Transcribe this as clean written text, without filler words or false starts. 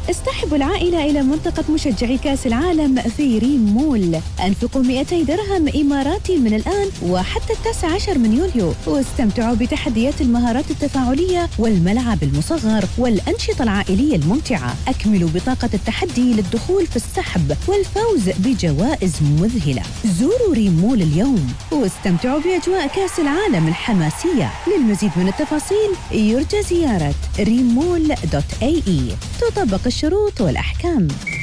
اصطحبوا العائلة إلى منطقة مشجعي كأس العالم في ريم مول. أنفقوا 200 درهم إماراتي من الآن وحتى 19 من يوليو، واستمتعوا بتحديات المهارات التفاعلية والملعب المصغر والأنشطة العائلية الممتعة. أكملوا بطاقة التحدي للدخول في السحب والفوز بجوائز مذهلة. زوروا ريم مول اليوم واستمتعوا بأجواء كأس العالم الحماسية. للمزيد من التفاصيل يرجى زيارة reemmall.ae. تطبق الشروط والأحكام.